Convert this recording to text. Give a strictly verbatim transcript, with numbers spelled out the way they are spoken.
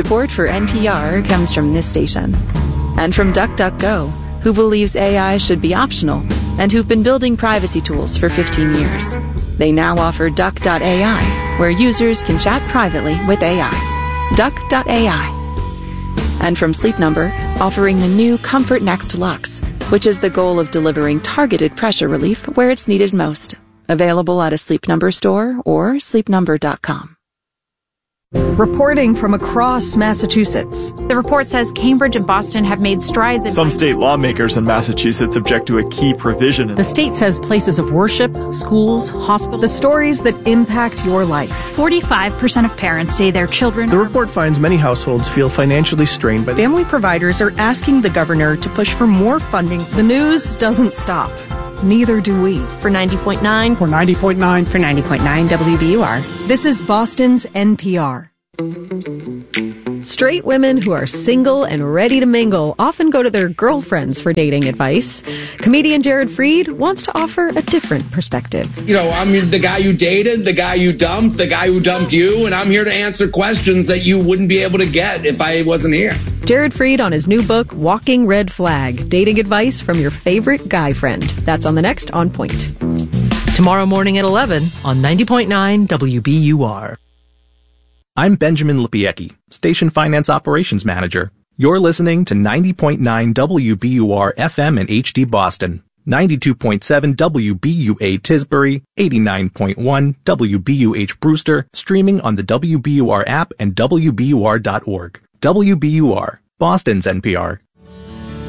Support for N P R comes from this station. And from DuckDuckGo, who believes A I should be optional and who've been building privacy tools for fifteen years. They now offer Duck dot A I, where users can chat privately with A I. Duck dot A I. And from Sleep Number, offering the new Comfort Next Luxe, which is the goal of delivering targeted pressure relief where it's needed most. Available at a Sleep Number store or sleep number dot com. Reporting from across Massachusetts. The report says Cambridge and Boston have made strides in... Some state lawmakers in Massachusetts object to a key provision. In the state says places of worship, schools, hospitals... The stories that impact your life. forty-five percent of parents say their children... The report finds many households feel financially strained by... Family providers are asking the governor to push for more funding. The news doesn't stop. Neither do we. For ninety point nine. For ninety point nine. For ninety point nine W B U R. This is Boston's N P R. Straight women who are single and ready to mingle often go to their girlfriends for dating advice. Comedian Jared Freid wants to offer a different perspective. You know, I'm the guy you dated, the guy you dumped, the guy who dumped you, and I'm here to answer questions that you wouldn't be able to get if I wasn't here. Jared Freid on his new book, Walking Red Flag, Dating Advice from Your Favorite Guy Friend. That's on the next On Point. Tomorrow morning at eleven on ninety point nine W B U R. I'm Benjamin Lipiecki, Station Finance Operations Manager. You're listening to ninety point nine W B U R F M in H D Boston, ninety-two point seven W B U A Tisbury, eighty-nine point one W B U H Brewster, streaming on the W B U R app and W B U R dot org. W B U R, Boston's N P R.